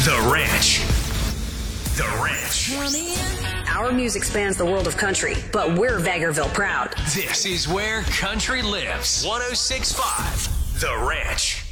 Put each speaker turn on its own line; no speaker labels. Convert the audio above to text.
The Ranch. The Ranch.
Our music spans the world of country, but we're Vegreville proud.
This is where country lives. 106.5 The Ranch.